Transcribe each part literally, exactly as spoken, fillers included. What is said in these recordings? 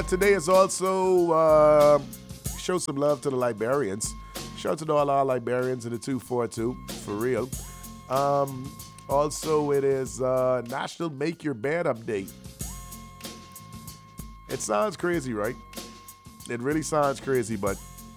uh, today is also uh, show some love to the Liberians. Shout out to all our Liberians in the two forty-two, for real. Um, also, it is uh, National Make Your Bed Update. It sounds crazy, right? It really sounds crazy, but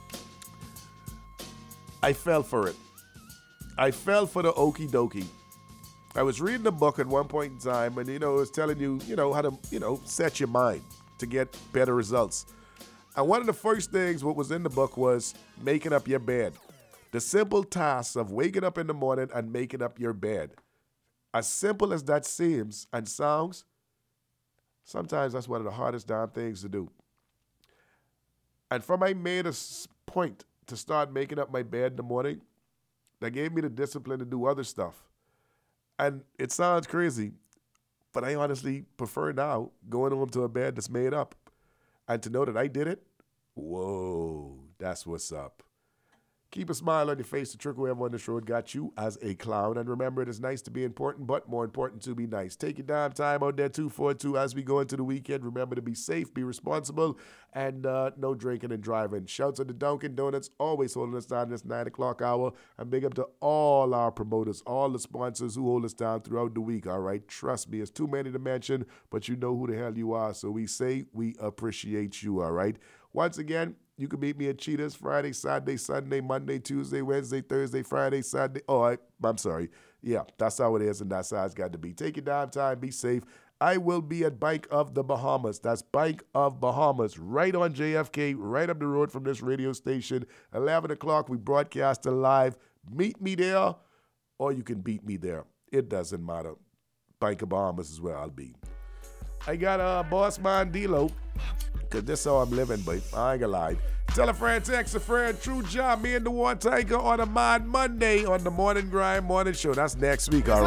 I fell for it. I fell for the okie dokie. I was reading a book at one point in time, and you know, it was telling you, you know, how to, you know, set your mind to get better results. And one of the first things what was in the book was making up your bed. The simple task of waking up in the morning and making up your bed. As simple as that seems and sounds, sometimes that's one of the hardest damn things to do. And from I made a point to start making up my bed in the morning, that gave me the discipline to do other stuff. And it sounds crazy, but I honestly prefer now going home to a bed that's made up. And to know that I did it, whoa, that's what's up. Keep a smile on your face. The trick whoever on this road got you as a clown. And remember, it is nice to be important, but more important to be nice. Take your damn time out there, two forty-two, as we go into the weekend. Remember to be safe, be responsible, and uh, no drinking and driving. Shouts out to Dunkin' Donuts, always holding us down this nine o'clock hour. And big up to all our promoters, all the sponsors who hold us down throughout the week, all right? Trust me, it's too many to mention, but you know who the hell you are. So we say we appreciate you, all right? Once again, you can meet me at Cheetahs Friday, Saturday, Sunday, Monday, Tuesday, Wednesday, Thursday, Friday, Saturday. Oh, I, I'm sorry. Yeah, that's how it is, and that's how it's got to be. Take your damn time. Be safe. I will be at Bank of the Bahamas. That's Bank of Bahamas, right on J F K, right up the road from this radio station. eleven o'clock, we broadcast live. Meet me there, or you can beat me there. It doesn't matter. Bank of Bahamas is where I'll be. I got a uh, boss man D-Lo. Cause this how I'm living, but I ain't gonna lie. Tell a friend, text a friend, true job. Me and the War Tiger on a Mod Monday on the Morning Grind Morning Show. That's next week, all right?